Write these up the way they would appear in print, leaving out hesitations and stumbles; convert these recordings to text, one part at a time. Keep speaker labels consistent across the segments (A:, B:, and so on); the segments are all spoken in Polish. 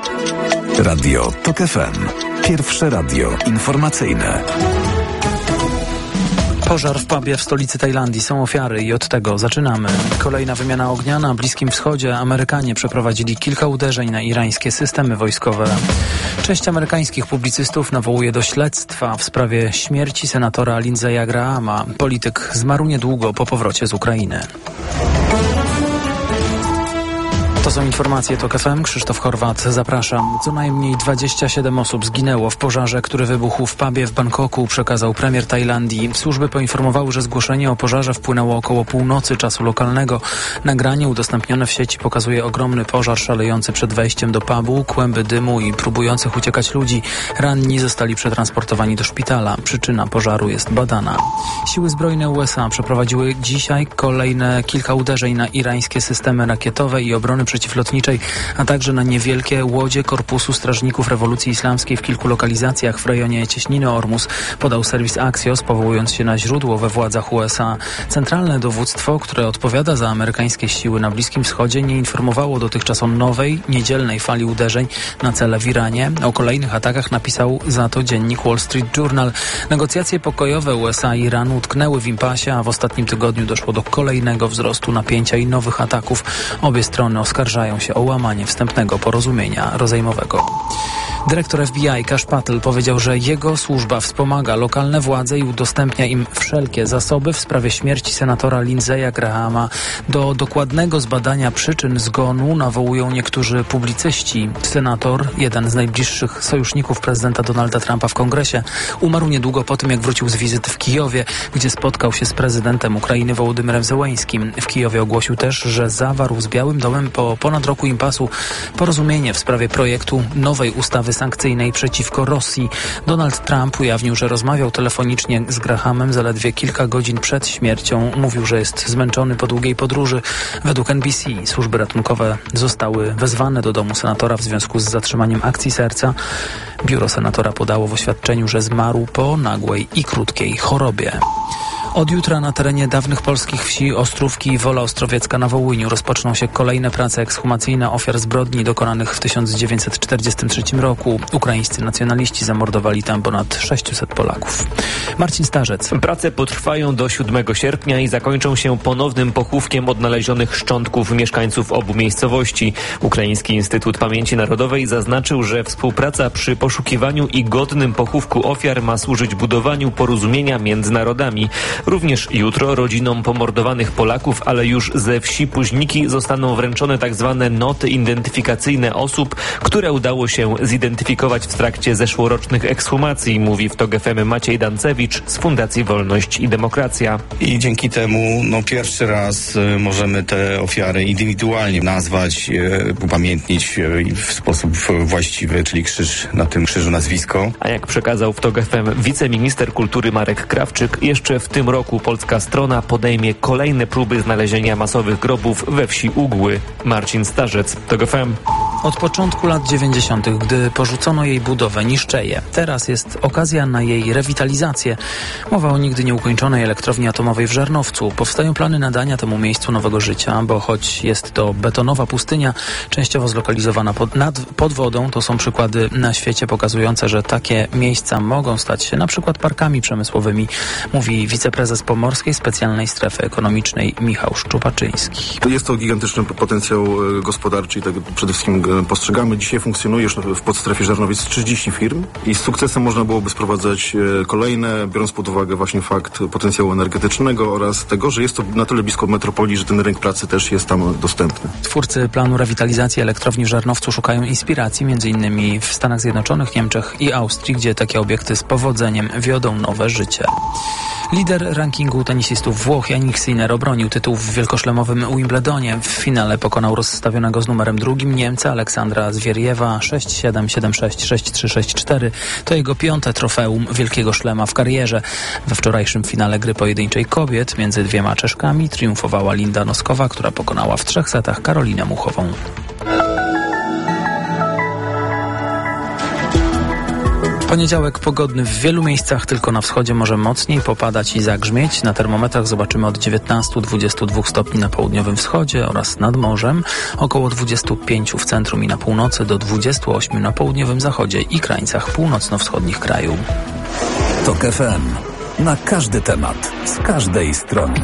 A: Radio TOK FM. Pierwsze radio informacyjne.
B: Pożar w pubie w stolicy Tajlandii. Są ofiary i od tego zaczynamy. Kolejna wymiana ognia na Bliskim Wschodzie. Amerykanie przeprowadzili kilka uderzeń na irańskie systemy wojskowe. Część amerykańskich publicystów nawołuje do śledztwa w sprawie śmierci senatora Lindsey'a Grahama. Polityk zmarł niedługo po powrocie z Ukrainy. To są informacje TOK FM. Krzysztof Horwat, zapraszam. Co najmniej 27 osób zginęło w pożarze, który wybuchł w pubie w Bangkoku, przekazał premier Tajlandii. Służby poinformowały, że zgłoszenie o pożarze wpłynęło około północy czasu lokalnego. Nagranie udostępnione w sieci pokazuje ogromny pożar szalejący przed wejściem do pubu, kłęby dymu i próbujących uciekać ludzi. Ranni zostali przetransportowani do szpitala. Przyczyna pożaru jest badana. Siły zbrojne USA przeprowadziły dzisiaj kolejne kilka uderzeń na irańskie systemy rakietowe i obrony przeciwlotniczej, a także na niewielkie łodzie Korpusu Strażników Rewolucji Islamskiej w kilku lokalizacjach w rejonie Cieśniny Ormus, podał serwis Axios, powołując się na źródło we władzach USA. Centralne dowództwo, które odpowiada za amerykańskie siły na Bliskim Wschodzie, nie informowało dotychczas o nowej, niedzielnej fali uderzeń na cele w Iranie. O kolejnych atakach napisał za to dziennik Wall Street Journal. Negocjacje pokojowe USA i Iranu utknęły w impasie, a w ostatnim tygodniu doszło do kolejnego wzrostu napięcia i nowych ataków. Obie strony oskarżają się o łamanie wstępnego porozumienia rozejmowego. Dyrektor FBI Kash Patel powiedział, że jego służba wspomaga lokalne władze i udostępnia im wszelkie zasoby w sprawie śmierci senatora Lindsey'a Grahama. Do dokładnego zbadania przyczyn zgonu nawołują niektórzy publicyści. Senator, jeden z najbliższych sojuszników prezydenta Donalda Trumpa w Kongresie, umarł niedługo po tym, jak wrócił z wizyty w Kijowie, gdzie spotkał się z prezydentem Ukrainy Wołodymyrem Zełeńskim. W Kijowie ogłosił też, że zawarł z Białym Domem po ponad roku impasu porozumienie w sprawie projektu nowej ustawy sankcyjnej przeciwko Rosji. Donald Trump ujawnił, że rozmawiał telefonicznie z Grahamem zaledwie kilka godzin przed śmiercią. Mówił, że jest zmęczony po długiej podróży. Według NBC służby ratunkowe zostały wezwane do domu senatora w związku z zatrzymaniem akcji serca. Biuro senatora podało w oświadczeniu, że zmarł po nagłej i krótkiej chorobie. Od jutra na terenie dawnych polskich wsi Ostrówki i Wola Ostrowiecka na Wołyniu rozpoczną się kolejne prace ekshumacyjne ofiar zbrodni dokonanych w 1943 roku. Ukraińscy nacjonaliści zamordowali tam ponad 600 Polaków. Marcin Starzec.
C: Prace potrwają do 7 sierpnia i zakończą się ponownym pochówkiem odnalezionych szczątków mieszkańców obu miejscowości. Ukraiński Instytut Pamięci Narodowej zaznaczył, że współpraca przy poszukiwaniu i godnym pochówku ofiar ma służyć budowaniu porozumienia między narodami. Również jutro rodzinom pomordowanych Polaków, ale już ze wsi Późniki, zostaną wręczone tzw. noty identyfikacyjne osób, które udało się zidentyfikować w trakcie zeszłorocznych ekshumacji, mówi w TOK FM Maciej Dancewicz z Fundacji Wolność i Demokracja.
D: I dzięki temu pierwszy raz możemy te ofiary indywidualnie nazwać, upamiętnić w sposób właściwy, czyli krzyż, na tym krzyżu nazwisko.
C: A jak przekazał w TOK FM wiceminister kultury Marek Krawczyk, jeszcze w tym roku polska strona podejmie kolejne próby znalezienia masowych grobów we wsi Ugły. Marcin Starzec, TOK FM.
B: Od początku lat 90., gdy porzucono jej budowę, niszczeje. Teraz jest okazja na jej rewitalizację. Mowa o nigdy nieukończonej elektrowni atomowej w Żarnowcu. Powstają plany nadania temu miejscu nowego życia, bo choć jest to betonowa pustynia, częściowo zlokalizowana pod wodą, to są przykłady na świecie pokazujące, że takie miejsca mogą stać się na przykład parkami przemysłowymi, mówi wiceprezes Pomorskiej Specjalnej Strefy Ekonomicznej Michał Szczupaczyński.
E: Jest to gigantyczny potencjał gospodarczy i tak przede wszystkim postrzegamy. Dzisiaj funkcjonuje już w podstrefie Żarnowiec 30 firm i z sukcesem można byłoby sprowadzać kolejne, biorąc pod uwagę właśnie fakt potencjału energetycznego oraz tego, że jest to na tyle blisko metropolii, że ten rynek pracy też jest tam dostępny.
B: Twórcy planu rewitalizacji elektrowni w Żarnowcu szukają inspiracji m.in. w Stanach Zjednoczonych, Niemczech i Austrii, gdzie takie obiekty z powodzeniem wiodą nowe życie. Lider rankingu tenisistów Włoch Jannik Sinner obronił tytuł w wielkoszlemowym Wimbledonie. W finale pokonał rozstawionego z numerem 2 Niemca Aleksandra Zwieriewa 6-7, 7-6, 6-3, 6-4. To jego 5. trofeum wielkiego szlema w karierze. We wczorajszym finale gry pojedynczej kobiet między dwiema Czeszkami triumfowała Linda Noskowa, która pokonała w 3 setach Karolinę Muchową. Poniedziałek pogodny w wielu miejscach, tylko na wschodzie może mocniej popadać i zagrzmieć. Na termometrach zobaczymy od 19-22 stopni na południowym wschodzie oraz nad morzem, około 25 w centrum i na północy, do 28 na południowym zachodzie i krańcach północno-wschodnich kraju.
A: TOK FM. Na każdy temat, z każdej strony.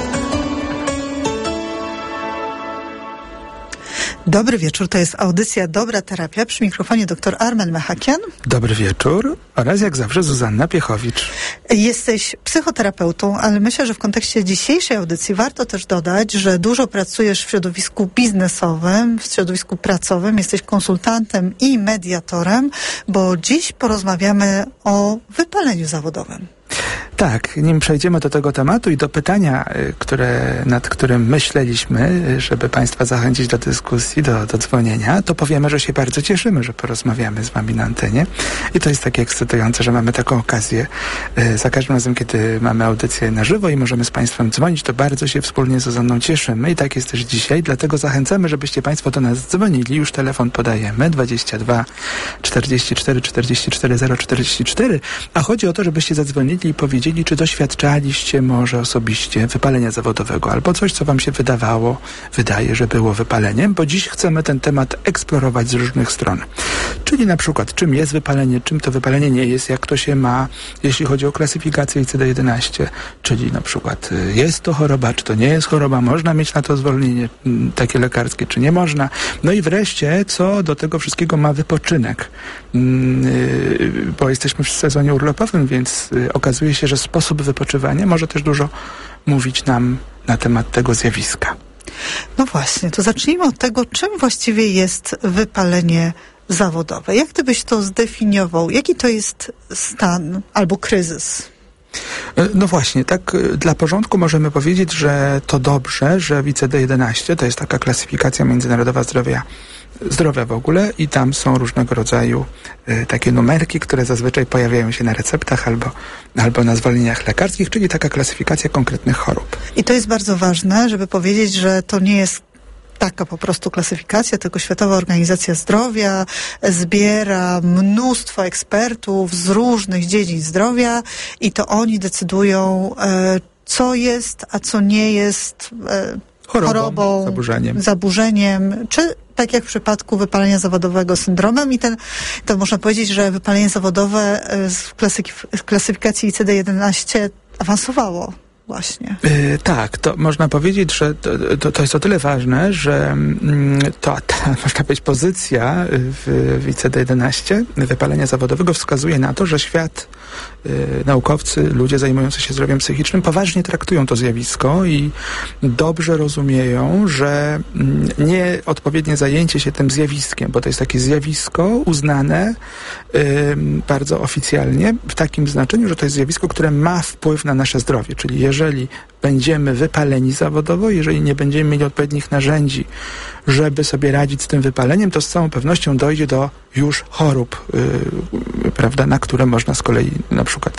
F: Dobry wieczór, to jest audycja Dobra Terapia. Przy mikrofonie dr Armen Mechakian.
G: Dobry wieczór oraz jak zawsze Zuzanna Piechowicz.
F: Jesteś psychoterapeutą, ale myślę, że w kontekście dzisiejszej audycji warto też dodać, że dużo pracujesz w środowisku biznesowym, w środowisku pracowym, jesteś konsultantem i mediatorem, bo dziś porozmawiamy o wypaleniu zawodowym.
G: Tak, nim przejdziemy do tego tematu i do pytania, nad którym myśleliśmy, żeby Państwa zachęcić do dyskusji, do dzwonienia, to powiemy, że się bardzo cieszymy, że porozmawiamy z Wami na antenie. I to jest takie ekscytujące, że mamy taką okazję. Za każdym razem, kiedy mamy audycję na żywo i możemy z Państwem dzwonić, to bardzo się wspólnie z Zuzanną cieszymy. I tak jest też dzisiaj, dlatego zachęcamy, żebyście Państwo do nas dzwonili. Już telefon podajemy, 22 44 44 044. A chodzi o to, żebyście zadzwonili i powiedzieli, czy doświadczaliście może osobiście wypalenia zawodowego, albo coś, co wam się wydaje, że było wypaleniem, bo dziś chcemy ten temat eksplorować z różnych stron. Czyli na przykład, czym jest wypalenie, czym to wypalenie nie jest, jak to się ma, jeśli chodzi o klasyfikację ICD-11, czyli na przykład jest to choroba, czy to nie jest choroba, można mieć na to zwolnienie takie lekarskie, czy nie można. No i wreszcie, co do tego wszystkiego ma wypoczynek, bo jesteśmy w sezonie urlopowym, więc okazuje się, że sposób wypoczywania może też dużo mówić nam na temat tego zjawiska.
F: No właśnie, to zacznijmy od tego, czym właściwie jest wypalenie zawodowe. Jak ty byś to zdefiniował? Jaki to jest stan albo kryzys?
G: No właśnie, tak dla porządku możemy powiedzieć, że to dobrze, że w ICD-11 to jest taka klasyfikacja międzynarodowa zdrowia w ogóle i tam są różnego rodzaju takie numerki, które zazwyczaj pojawiają się na receptach albo na zwolnieniach lekarskich, czyli taka klasyfikacja konkretnych chorób.
F: I to jest bardzo ważne, żeby powiedzieć, że to nie jest taka po prostu klasyfikacja, tylko Światowa Organizacja Zdrowia zbiera mnóstwo ekspertów z różnych dziedzin zdrowia i to oni decydują, co jest, a co nie jest chorobą, zaburzeniem, czy tak jak w przypadku wypalenia zawodowego syndromem i to można powiedzieć, że wypalenie zawodowe w klasyfikacji ICD-11 awansowało. Właśnie.
G: Tak, to można powiedzieć, że to jest o tyle ważne, że ta można powiedzieć pozycja w ICD-11 wypalenia zawodowego wskazuje na to, że świat, naukowcy, ludzie zajmujący się zdrowiem psychicznym poważnie traktują to zjawisko i dobrze rozumieją, że nieodpowiednie zajęcie się tym zjawiskiem, bo to jest takie zjawisko uznane bardzo oficjalnie w takim znaczeniu, że to jest zjawisko, które ma wpływ na nasze zdrowie, czyli jeżeli będziemy wypaleni zawodowo, jeżeli nie będziemy mieli odpowiednich narzędzi, żeby sobie radzić z tym wypaleniem, to z całą pewnością dojdzie do już chorób, prawda, na które można z kolei na przykład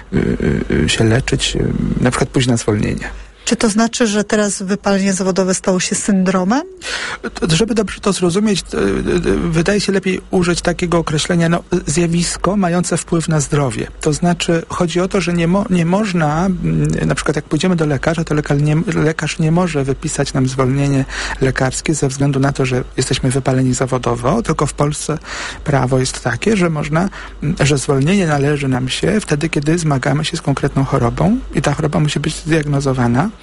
G: się leczyć, na przykład pójść na zwolnienie.
F: Czy to znaczy, że teraz wypalenie zawodowe stało się syndromem?
G: Żeby dobrze to zrozumieć, wydaje się lepiej użyć takiego określenia, zjawisko mające wpływ na zdrowie. To znaczy, chodzi o to, że nie można, na przykład jak pójdziemy do lekarza, to lekarz nie może wypisać nam zwolnienie lekarskie ze względu na to, że jesteśmy wypaleni zawodowo, tylko w Polsce prawo jest takie, że zwolnienie należy nam się wtedy, kiedy zmagamy się z konkretną chorobą i ta choroba musi być zdiagnozowana.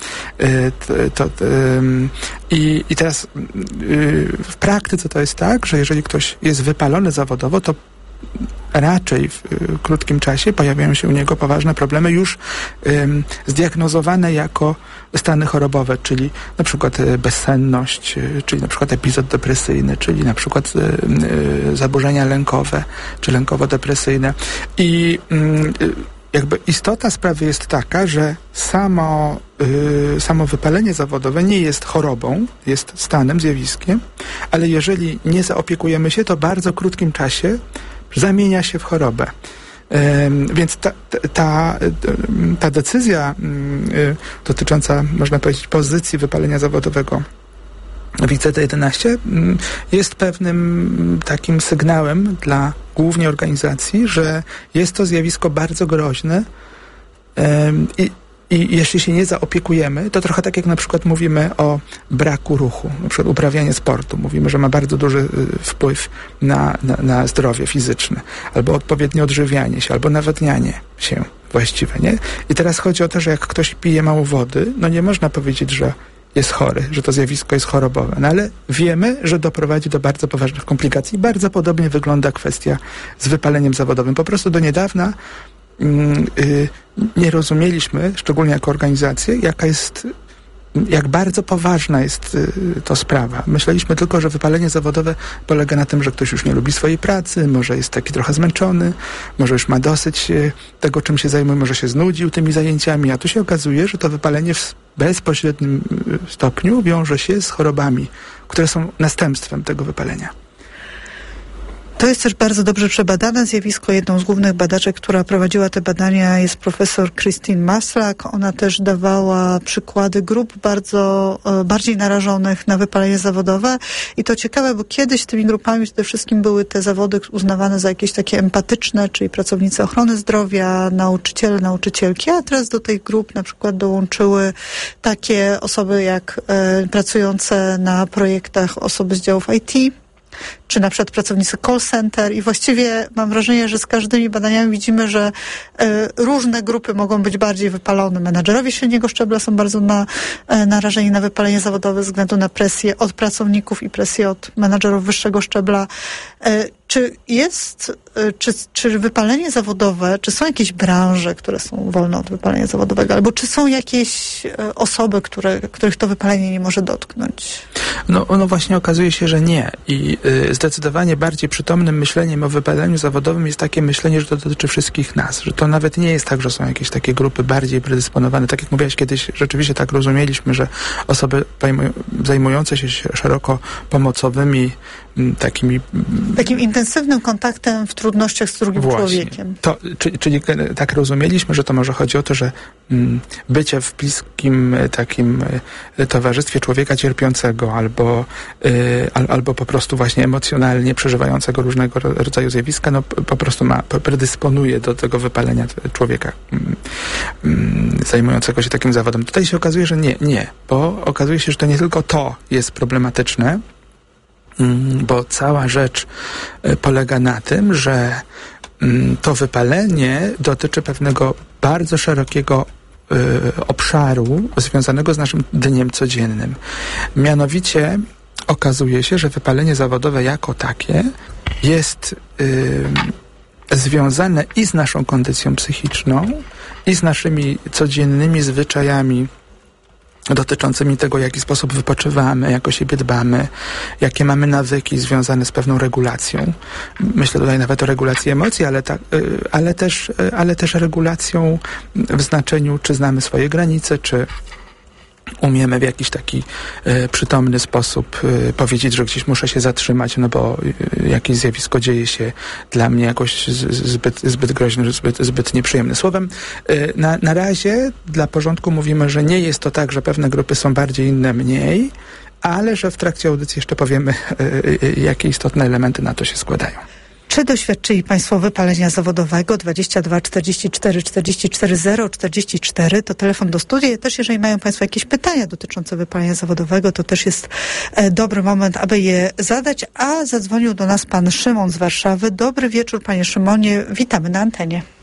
G: I teraz w praktyce to jest tak, że jeżeli ktoś jest wypalony zawodowo, to raczej w krótkim czasie pojawiają się u niego poważne problemy już zdiagnozowane jako stany chorobowe, czyli na przykład bezsenność, czyli na przykład epizod depresyjny, czyli na przykład zaburzenia lękowe, czy lękowo-depresyjne. I jakby istota sprawy jest taka, że samo wypalenie zawodowe nie jest chorobą, jest stanem, zjawiskiem, ale jeżeli nie zaopiekujemy się, to w bardzo krótkim czasie zamienia się w chorobę. Więc ta decyzja dotycząca, można powiedzieć, pozycji wypalenia zawodowego w ICD-11 jest pewnym takim sygnałem dla głównie organizacji, że jest to zjawisko bardzo groźne i jeśli się nie zaopiekujemy, to trochę tak jak na przykład mówimy o braku ruchu, na przykład uprawianie sportu. Mówimy, że ma bardzo duży wpływ na zdrowie fizyczne, albo odpowiednie odżywianie się, albo nawadnianie się właściwe, nie? I teraz chodzi o to, że jak ktoś pije mało wody, no nie można powiedzieć, że jest chory, że to zjawisko jest chorobowe. No ale wiemy, że doprowadzi do bardzo poważnych komplikacji. Bardzo podobnie wygląda kwestia z wypaleniem zawodowym. Po prostu do niedawna nie rozumieliśmy, szczególnie jako organizacje, jak bardzo poważna jest to sprawa. Myśleliśmy tylko, że wypalenie zawodowe polega na tym, że ktoś już nie lubi swojej pracy, może jest taki trochę zmęczony, może już ma dosyć tego, czym się zajmuje, może się znudził tymi zajęciami, a tu się okazuje, że to wypalenie w bezpośrednim stopniu wiąże się z chorobami, które są następstwem tego wypalenia.
F: To jest też bardzo dobrze przebadane zjawisko. Jedną z głównych badaczek, która prowadziła te badania, jest profesor Christine Maslach. Ona też dawała przykłady grup bardziej narażonych na wypalenie zawodowe. I to ciekawe, bo kiedyś tymi grupami przede wszystkim były te zawody uznawane za jakieś takie empatyczne, czyli pracownicy ochrony zdrowia, nauczyciele, nauczycielki, a teraz do tych grup na przykład dołączyły takie osoby jak pracujące na projektach osoby z działów IT, czy na przykład pracownicy call center i właściwie mam wrażenie, że z każdymi badaniami widzimy, że różne grupy mogą być bardziej wypalone. Menadżerowie średniego szczebla są bardzo narażeni na wypalenie zawodowe ze względu na presję od pracowników i presję od menadżerów wyższego szczebla. Czy wypalenie zawodowe, czy są jakieś branże, które są wolne od wypalenia zawodowego, albo czy są jakieś osoby, których to wypalenie nie może dotknąć?
G: No właśnie okazuje się, że nie. I zdecydowanie bardziej przytomnym myśleniem o wypaleniu zawodowym jest takie myślenie, że to dotyczy wszystkich nas, że to nawet nie jest tak, że są jakieś takie grupy bardziej predysponowane. Tak jak mówiłaś kiedyś, rzeczywiście tak rozumieliśmy, że osoby zajmujące się szeroko pomocowymi
F: takim intensywnym kontaktem w trudnościach z drugim człowiekiem.
G: Czyli tak rozumieliśmy, że to może chodzi o to, że bycie w bliskim takim towarzystwie człowieka cierpiącego albo po prostu właśnie emocjonalnie przeżywającego różnego rodzaju zjawiska, no po prostu predysponuje do tego wypalenia człowieka zajmującego się takim zawodem. Tutaj się okazuje, że nie, bo okazuje się, że to nie tylko to jest problematyczne, bo cała rzecz polega na tym, że to wypalenie dotyczy pewnego bardzo szerokiego obszaru związanego z naszym dniem codziennym. Mianowicie okazuje się, że wypalenie zawodowe jako takie jest związane i z naszą kondycją psychiczną, i z naszymi codziennymi zwyczajami dotyczącymi tego, w jaki sposób wypoczywamy, jak o siebie dbamy, jakie mamy nawyki związane z pewną regulacją. Myślę tutaj nawet o regulacji emocji, ale też regulacją w znaczeniu, czy znamy swoje granice, czy umiemy w jakiś taki przytomny sposób powiedzieć, że gdzieś muszę się zatrzymać, no bo jakieś zjawisko dzieje się dla mnie jakoś zbyt groźne, zbyt nieprzyjemne. Słowem, na razie dla porządku mówimy, że nie jest to tak, że pewne grupy są bardziej, inne mniej, ale że w trakcie audycji jeszcze powiemy, jakie istotne elementy na to się składają.
F: Czy doświadczyli Państwo wypalenia zawodowego? 22 44 44 0 44 to telefon do studia. Też jeżeli mają Państwo jakieś pytania dotyczące wypalenia zawodowego, to też jest dobry moment, aby je zadać. A zadzwonił do nas pan Szymon z Warszawy. Dobry wieczór, panie Szymonie. Witamy na antenie.